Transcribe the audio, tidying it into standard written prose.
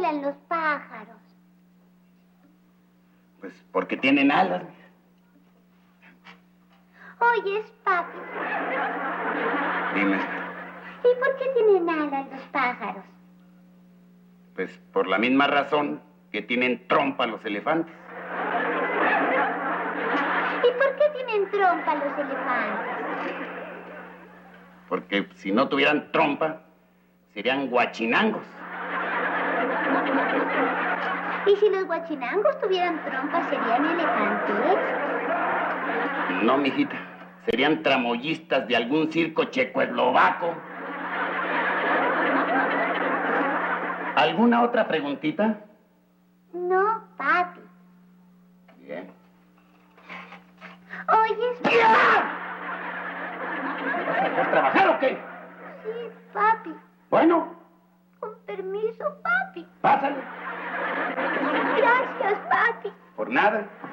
vuelan los pájaros? Pues porque tienen alas. Oyes, papi. Dime. ¿Y por qué tienen alas los pájaros? Pues por la misma razón que tienen trompa los elefantes. ¿Y por qué tienen trompa los elefantes? Porque si no tuvieran trompa, serían guachinangos. ¿Y si los guachinangos tuvieran trompa, serían elefantes? No, mijita. Serían tramoyistas de algún circo checoslovaco. ¿Alguna otra preguntita? No, papi. Bien. ¿Oyes? ¡Ya! ¿Me vas a dejar trabajar o qué? Sí, papi. Bueno, Con permiso, papi. pásale. Gracias, papi. Por nada.